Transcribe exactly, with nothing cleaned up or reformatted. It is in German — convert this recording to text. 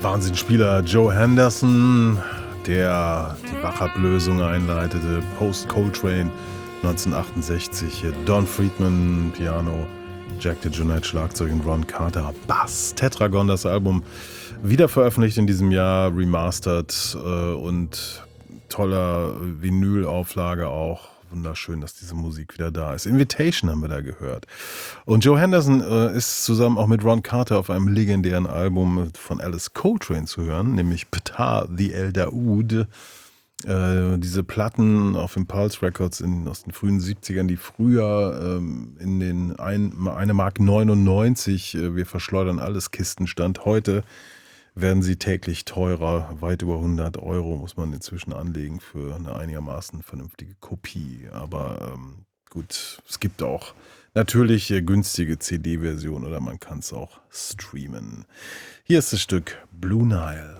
Wahnsinnsspieler Joe Henderson, der die Wachablösung einleitete, Post Coltrane neunzehnhundertachtundsechzig, Don Friedman Piano, Jack DeJohnette Schlagzeug und Ron Carter Bass. Tetragon, das Album, wieder veröffentlicht in diesem Jahr, remastered äh, und toller Vinylauflage auch. Wunderschön, dass diese Musik wieder da ist. Invitation haben wir da gehört. Und Joe Henderson äh, ist zusammen auch mit Ron Carter auf einem legendären Album von Alice Coltrane zu hören, nämlich Ptah the El Daoud. Äh, diese Platten auf Impulse Records in, aus den frühen siebzigern, die früher ähm, in den ein, eine Mark neunundneunzig, äh, wir verschleudern alles Kistenstand. Heute werden sie täglich teurer. Weit über hundert Euro muss man inzwischen anlegen für eine einigermaßen vernünftige Kopie. Aber ähm, gut, es gibt auch natürlich äh, günstige C D-Versionen oder man kann es auch streamen. Hier ist das Stück Blue Nile.